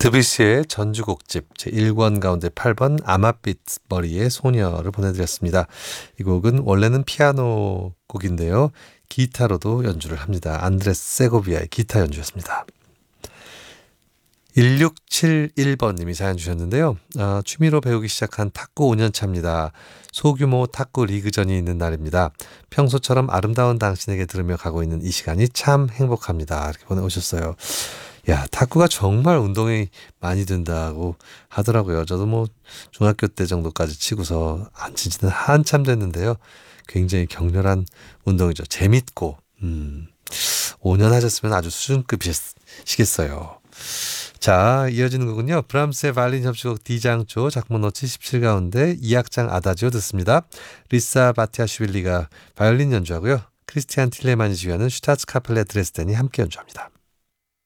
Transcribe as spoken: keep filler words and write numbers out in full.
드뷔시의 전주곡집 제일 권 가운데 팔 번 아맛빛 머리의 소녀를 보내드렸습니다. 이 곡은 원래는 피아노 곡인데요. 기타로도 연주를 합니다. 안드레스 세고비아의 기타 연주였습니다. 일육칠일 번님이 사연 주셨는데요. 아, 취미로 배우기 시작한 탁구 오 년 차입니다. 소규모 탁구 리그전이 있는 날입니다. 평소처럼 아름다운 당신에게 들으며 가고 있는 이 시간이 참 행복합니다. 이렇게 보내오셨어요. 야, 탁구가 정말 운동이 많이 된다고 하더라고요. 저도 뭐 중학교 때 정도까지 치고서 안 친지는 한참 됐는데요. 굉장히 격렬한 운동이죠. 재밌고 음, 오 년 하셨으면 아주 수준급이시겠어요. 자, 이어지는 곡은요. 브람스의 바이올린 협주곡 D장조 작문 노치 십칠 가운데 이 악장 아다지오 듣습니다. 리사 바티아슈빌리가 바이올린 연주하고요. 크리스티안 틸레만이 지휘하는 슈타츠 카펠레 드레스덴이 함께 연주합니다.